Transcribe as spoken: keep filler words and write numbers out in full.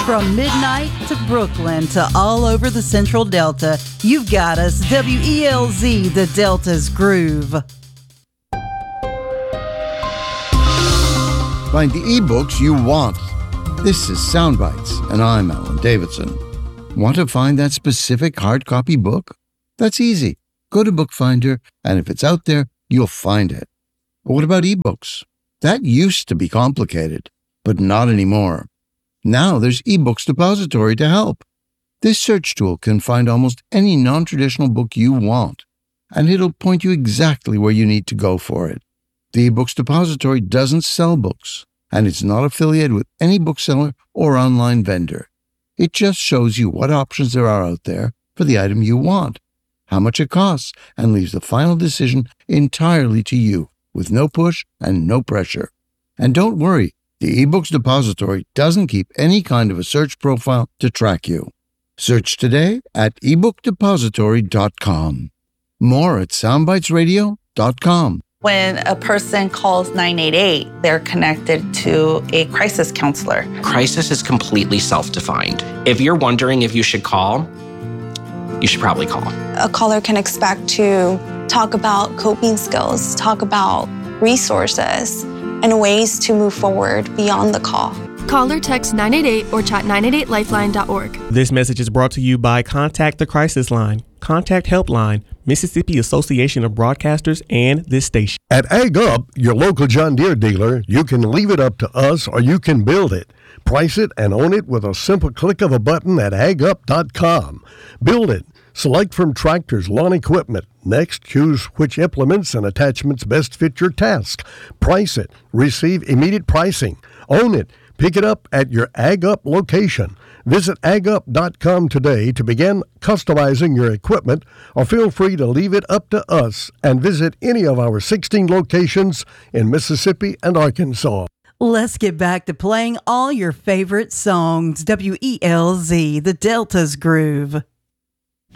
From midnight to Brooklyn to all over the Central Delta, you've got us. W E L Z, the Delta's Groove. Find the ebooks you want. This is Soundbites, and I'm Alan Davidson. Want to find that specific hard copy book? That's easy. Go to Bookfinder, and if it's out there, you'll find it. But what about ebooks? That used to be complicated, but not anymore. Now there's eBooks Depository to help. This search tool can find almost any non-traditional book you want, and it'll point you exactly where you need to go for it. The eBooks Depository doesn't sell books, and it's not affiliated with any bookseller or online vendor. It just shows you what options there are out there for the item you want, how much it costs, and leaves the final decision entirely to you, with no push and no pressure. And don't worry, the eBooks Depository doesn't keep any kind of a search profile to track you. Search today at e book depository dot com. More at soundbites radio dot com. When a person calls nine eight eight, they're connected to a crisis counselor. Crisis is completely self-defined. If you're wondering if you should call, you should probably call. A caller can expect to talk about coping skills, talk about resources, and ways to move forward beyond the call. Call or text nine eight eight or chat nine eight eight lifeline dot org. This message is brought to you by Contact the Crisis Line, Contact Helpline, Mississippi Association of Broadcasters, and this station. At Ag Up, your local John Deere dealer, you can leave it up to us or you can build it. Price it and own it with a simple click of a button at ag up dot com. Build it. Select from tractors, lawn equipment. Next, choose which implements and attachments best fit your task. Price it. Receive immediate pricing. Own it. Pick it up at your Ag Up location. Visit ag up dot com today to begin customizing your equipment, or feel free to leave it up to us and visit any of our sixteen locations in Mississippi and Arkansas. Let's get back to playing all your favorite songs. W E L Z, the Delta's Groove.